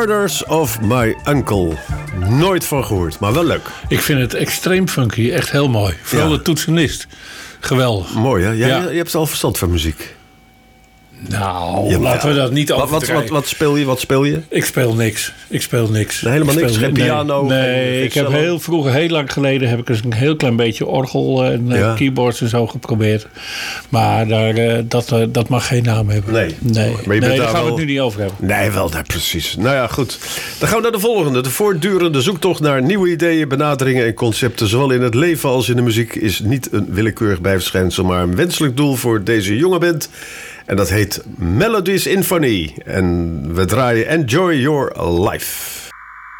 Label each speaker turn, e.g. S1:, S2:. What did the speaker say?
S1: Murders of My Uncle. Nooit van gehoord, maar wel leuk.
S2: Ik vind het extreem funky, echt heel mooi. Vooral de toetsenist. Geweldig.
S1: Mooi, hè? Je hebt al verstand van muziek.
S2: Nou, laten we dat niet overdrijven.
S1: Wat speel je?
S2: Ik speel niks. Nee,
S1: helemaal niks? Geen piano?
S2: Nee, ik heb heel lang geleden heb ik eens een heel klein beetje orgel en keyboards en zo geprobeerd. Maar dat mag geen naam hebben. Nee. Maar daar gaan we het nu niet over hebben.
S1: Nee, precies. Nou ja, goed. Dan gaan we naar de volgende. De voortdurende zoektocht naar nieuwe ideeën, benaderingen en concepten, zowel in het leven als in de muziek, is niet een willekeurig bijverschijnsel, maar een wenselijk doel voor deze jonge band. En dat heet Melodies Infinity. En we draaien Enjoy Your Life.